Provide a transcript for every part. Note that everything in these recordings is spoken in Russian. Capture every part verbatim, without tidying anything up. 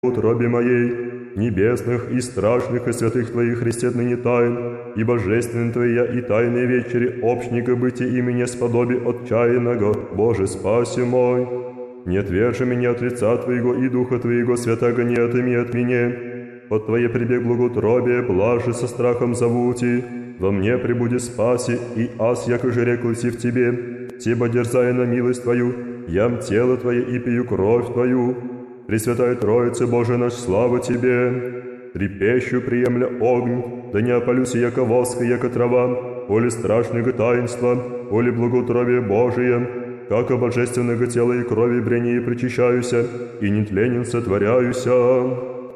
утробе моей, небесных и страшных и святых Твоих Христе ныне тайн, и божественны Твоя и тайные вечери, общника быти имени сподоби отчаянного, Боже, спаси мой. Не отвержи меня от лица Твоего и Духа Твоего, святаго не отыми от меня. От Твое прибег благоутробие, блаже со страхом зовути, во мне пребуди спаси, и аз, яко же реклся в Тебе, себо дерзая на милость Твою, ям тело Твое и пью кровь Твою. Пресвятая Троица, Боже наш, слава Тебе! Трепещу, приемля огонь, да не опалюся, яко воска, яко трава, оли страшного таинства, оли благоутробие Божие, как о божественного тела и крови брении причащаюся, и нетленен сотворяюся.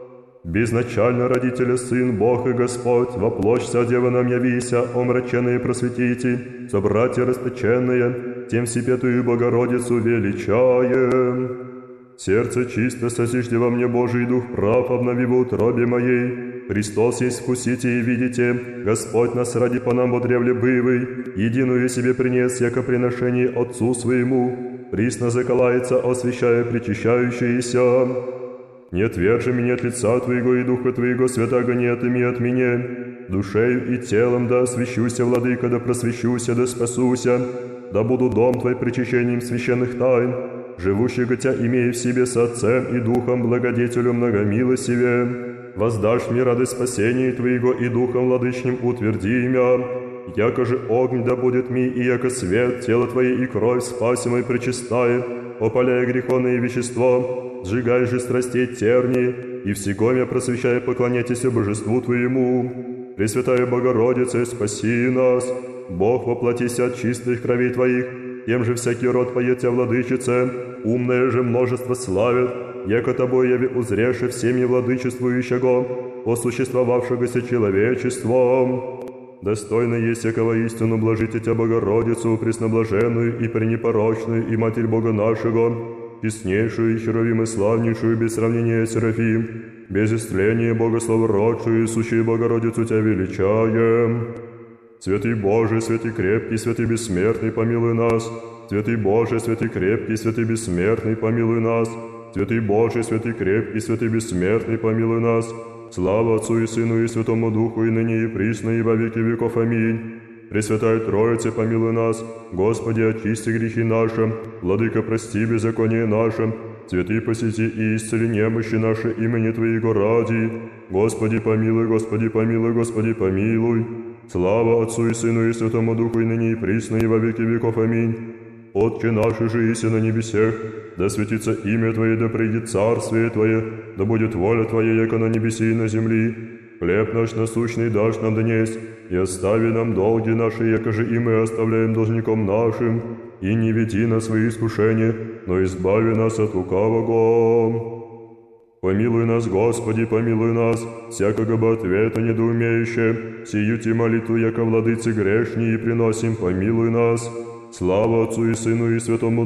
Безначально родителя Сын, Бог и Господь, во плоть Дева нам явися, омраченные просветите, собратья расточенные, тем Всепетую Богородицу величаем. Сердце чисто сосижде во мне Божий Дух прав, обнови в утробе моей. Христос есть, вкусите и видите, Господь нас ради по нам бодревле бывый, единую себе принес, яко приношение Отцу Своему, присно заколается, освящая причащающиеся. Не отвержи меня от лица Твоего и Духа Твоего, святаго не отыми от меня. Душею и телом да освящуся, Владыка, да просвещуся, да спасуся, да буду дом Твой причащением священных тайн, живущего Тя имея в себе с Отцем и Духом благодетелю многомилостиве. Воздашь мне радость спасения Твоего и Духом владычным утверди имя. Яко же огонь да будет ми, и яко свет, тело Твое и кровь спасимой пречистая, опаляя греховное вещество, сжигай же страстей тернии, и всего мя просвещая поклоняйтесь Божеству Твоему. Пресвятая Богородица, спаси нас, Бог воплотися от чистых кровей Твоих, тем же всякий род поет Тя, Владычице, умное же множество славит, яко Тобой яви узревши всеми владычествующего, осуществовавшегося человечеством. Достойно есть якого истину блажите Тя, Богородицу, пресноблаженную и пренепорочную, и Матерь Бога нашего, честнейшую и херовим и славнейшую, без сравнения Серафим, без истления богословородшую, сущую Богородицу Тя величаем. Святый Боже, святый крепкий, святый бессмертный, помилуй нас. Святый Боже, святый крепкий, святый бессмертный, помилуй нас. Святый Боже, святый крепкий, святый бессмертный, помилуй нас. Слава Отцу и Сыну и Святому Духу, и ныне и присно, и во веки веков. Аминь. Пресвятая Троица, помилуй нас. Господи, очисти грехи наши. Владыка, прости беззаконие наше. Святый, посети и исцели немощи наши имени Твоего ради. Господи, помилуй, Господи, помилуй, Господи, помилуй. Слава Отцу и Сыну и Святому Духу, и ныне и присно, и во веки веков. Аминь. Отче наш, же иси на небесех, да светится имя Твое, да придет царствие Твое, да будет воля Твоя, яко на небеси и на земли. Хлеб наш насущный дашь нам днесь, и остави нам долги наши, яко же и мы оставляем должником нашим, и не веди нас в свои искушения, но избави нас от лукавого. Помилуй нас, Господи, помилуй нас, всякого бы ответа недоумеющее, сию Ти молитву, яко владыцы грешней, и приносим, помилуй нас. Слава Отцу и Сыну и Святому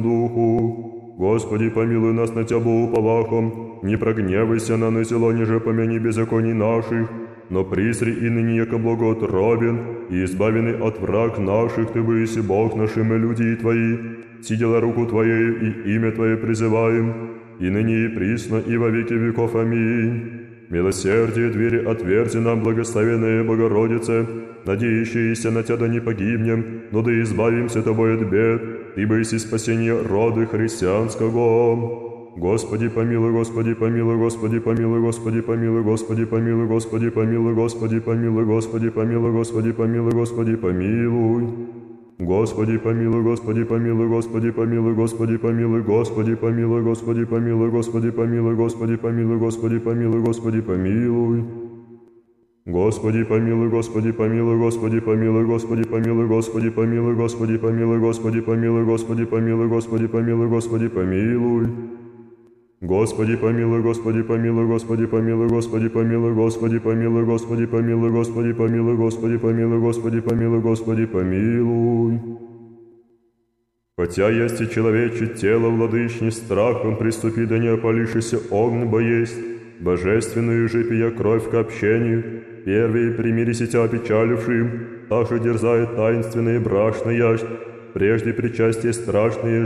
Духу. Господи, помилуй нас на Тя уповахом, не прогневайся на нас, ниже помяни беззаконий наших, но присри и ныне яко благоутробен, и избавенный от враг наших Ты выси, Бог нашим и люди Твои, сидела руку Твоею и имя Твое призываем, и ныне и присно, и во веки веков. Аминь. Милосердие двери отверзи нам, благословенная Богородице, надеющиеся на Тя да не погибнем, но да избавимся Тобой от бед, ибо есть спасение рода христианского. Господи, помилуй, Господи, помилуй, Господи, помилуй, Господи, помилуй, Господи, помилуй, Господи, помилуй, Господи, помилуй, Господи, помилуй, Господи, помилуй, Господи, помилуй. Господи, помилуй, Господи, помилуй, Господи, помилуй, Господи, помилуй, Господи, помилуй, Господи, помилуй, Господи, помилуй, Господи, помилуй, Господи, помилуй, Господи, помилуй. Господи, помилуй, Господи, помилуй, Господи, помилуй, Господи, помилуй, Господи, помилуй, Господи, помилуй, Господи, помилуй, Господи, помилуй, Господи, помилуй, Господи, помилуй. Господи, помилуй, Господи, помилуй, Господи, помилуй, Господи, помилуй, Господи, помилуй, Господи, помилуй, Господи, помилуй, Господи, помилуй, Господи, помилуй, Господи, помилуй. Хотя есть и человече тело владычни, страхом приступи, да не опалишься огонь боесть, божественную же пия кровь к общению, первые примирися Тя опечалившим, та же дерзает таинственные брашные яжд, прежде причастие страшные